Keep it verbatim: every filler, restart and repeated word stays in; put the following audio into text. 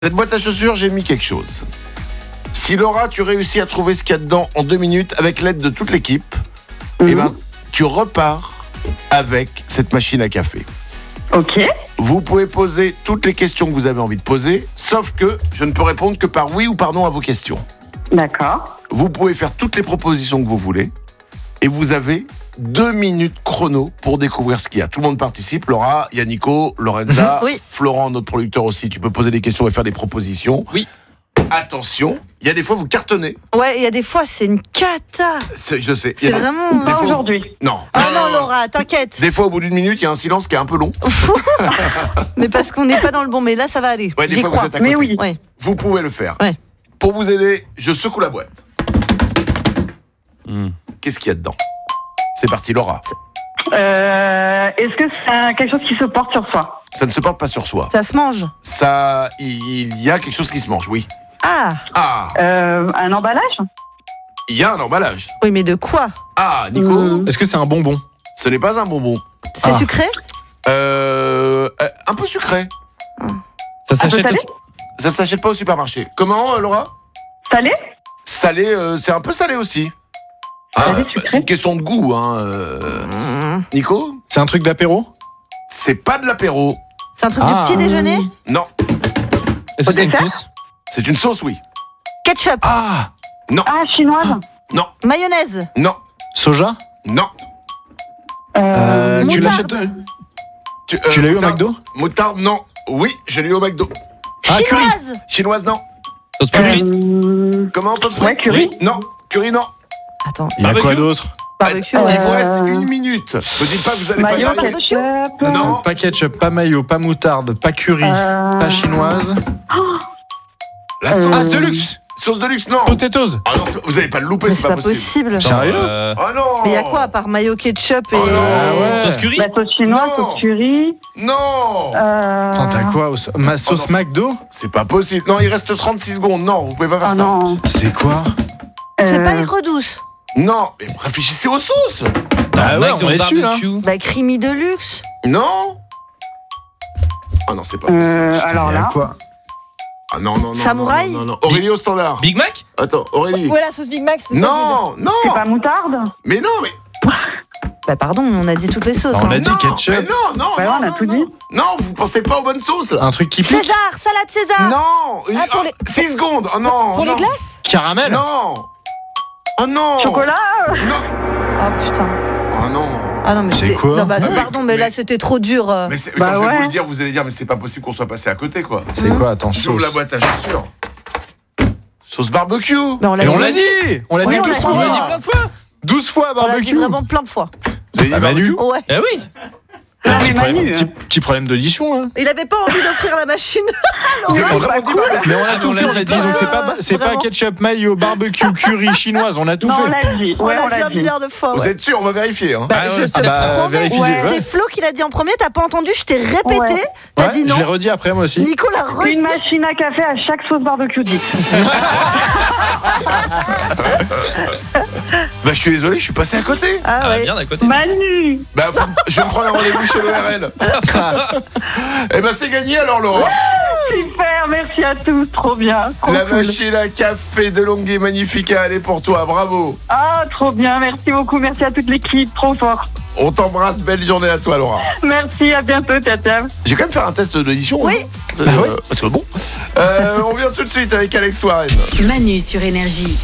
Cette boîte à chaussures, j'ai mis quelque chose. Si Laura, tu réussis à trouver ce qu'il y a dedans en deux minutes avec l'aide de toute l'équipe, mmh. eh ben, tu repars avec cette machine à café. Ok. Vous pouvez poser toutes les questions que vous avez envie de poser, sauf que je ne peux répondre que par oui ou par non à vos questions. D'accord. Vous pouvez faire toutes les propositions que vous voulez et vous avez deux minutes chrono pour découvrir ce qu'il y a. Tout le monde participe. Laura, Yannico, Lorenza, oui. Florent, notre producteur aussi. Tu peux poser des questions et faire des propositions. Oui. Attention, il y a des fois vous cartonnez. Ouais, il y a des fois c'est une cata. C'est, je sais. C'est Il y a des- vraiment. des Pas fois- aujourd'hui. Non. Oh non, Laura, t'inquiète. Des fois, au bout d'une minute, il y a un silence qui est un peu long. Mais parce qu'on n'est pas dans le bon, mais là ça va aller. Ouais, des J'y fois, crois. vous êtes à côté. Mais oui. Ouais. Vous pouvez le faire. Ouais. Pour vous aider, je secoue la boîte. Qu'est-ce qu'il y a dedans? C'est parti, Laura. Euh, est-ce que c'est quelque chose qui se porte sur soi? Ça ne se porte pas sur soi. Ça se mange. Ça, il y a quelque chose qui se mange, oui. Ah, Ah, euh, Un emballage? il y a un emballage. oui, mais de quoi? Ah, Nico, Mm. Est-ce que c'est un bonbon? ce n'est pas un bonbon. C'est Ah. sucré? Euh, euh, un peu sucré. Ça Un peu s'achète salé? au... Ça s'achète pas au supermarché. Comment, euh, Laura? Salé? Salé, euh, c'est un peu salé aussi. Ah, Salé, bah, sucré. c'est une question de goût, hein. euh. Mmh. Nico, C'est un truc d'apéro? c'est pas de l'apéro. C'est un truc Ah. du petit déjeuner? Non, Est-ce que c'est une dessert sauce? c'est une sauce, oui. Ketchup? Ah! Ah, chinoise? Non, Mayonnaise? non, Soja? non. Euh, tu moutarde. l'achètes... Tu, Tu l'as eu au moutarde- McDo? Moutarde, non. Oui, je l'ai eu au McDo. Ah, curry! Chinoise? Chinoise, non. Sauce curry. Euh, Comment on peut Ouais, curry. Non, curry, non. Attends, Il y a quoi Barbecue. d'autre? barbecue? Il ouais. vous Euh, reste une minute. Ne dites pas que vous allez pas y Mayo, arriver. ketchup? Non. Pas ketchup, pas mayo, pas moutarde, pas curry, Euh, pas chinoise. La sauce. Ah, Deluxe! Sauce de luxe, non. Potatoes! Ah non, c'est- vous allez pas le louper, Mais c'est pas, possible. possible. Sérieux? Euh, Oh non. Mais il y a quoi à part mayo, ketchup et. Oh non. Ah ouais. Sauce curry? La sauce chinoise, Non. sauce curry. Non. Euh... Attends, t'as quoi? au- Ma sauce non, McDo? C'est pas possible. Non, il reste trente-six secondes. Non, vous pouvez pas faire Oh ça. non. C'est quoi? C'est Euh, pas aigre douce. Non, mais réfléchissez aux sauces. Ah ouais, McDo on est dessus, là. barbecue. Bah, creamy de luxe. Non. Ah non, c'est pas possible. euh, Putain, alors il y a là. quoi? Ah non, non, non. Samouraï. Non, non, non. Aurélie au standard. Big Mac? Attends, Aurélie. Ouais, la sauce Big Mac, c'est ça. Non, C'est non. pas moutarde? Mais non, mais. Bah, pardon, on a dit toutes les sauces. Bah, on hein. a dit non, ketchup. mais non, non, Bah, non, on a non, tout non. dit. Non, vous pensez pas aux bonnes sauces là. Un truc qui pique? César, salade César. Non. Ah, pour les- six secondes. Oh non. Pour non. les glaces? Caramel? Non. Oh non. Chocolat? Non. Oh putain. Oh non. Ah non, mais C'est c'était- quoi? Non, bah, Ah, mais- pardon, mais, là mais- c'était trop dur. euh. Mais, c'est- mais Bah quand je vais ouais. vous le dire, vous allez dire, mais c'est pas possible qu'on soit passé à côté quoi. C'est quoi? Attends, J'ouvre la sauce. boîte à chaussures. Sauce barbecue. Mais on l'a Et on dit- l'a dit! On l'a Oui, dit on douze l'a fois! dit. On l'a dit plein de fois. douze fois On l'a dit barbecue! vraiment plein de fois. Vous avez dit Ah, Manu. barbecue? Ouais. Eh oui. Non, Petit mais problème, Manu. petit, petit problème d'audition, hein. Il avait pas envie d'offrir la machine. Vous avez Oui, vraiment pas dit cool. barbecue. Mais on a Ah, tout on fait, l'a on a dit dit, donc c'est pas, c'est pas Vraiment. ketchup, mayo, barbecue, curry, chinoise, on a tout Non, on fait. l'a dit. On Ouais, l'a on dit l'a un dit. milliard de fois. Vous ouais. êtes sûr? On va vérifier. Hein. Bah, Ah je ouais, te Ah bah, promets. vérifie, Ouais. ouais. C'est Flo qui l'a dit en premier, t'as pas entendu, je t'ai répété. Ouais. T'as Ouais, dit je non. l'ai redit après moi aussi. Nico l'a redit. Une machine à café à chaque sauce barbecue dite. Bah je suis désolé, je suis passé à côté. Ah Ah, ouais. bien d'à côté. Manu. Bah faut- je vais me prendre un rendez-vous chez l'O R L. Eh ben c'est gagné alors Laura. Super, merci à tous, trop bien. Trop La cool. machine à café de Longuet Magnifica, elle est pour toi, bravo. Ah, trop bien, merci beaucoup, merci à toute l'équipe, trop fort. On t'embrasse, belle journée à toi Laura. Merci, à bientôt, tata. J'ai quand même faire un test d'audition. Oui. hein. Euh, Parce que bon. Euh, on vient tout de suite avec Alex Warren. Manu sur Énergie.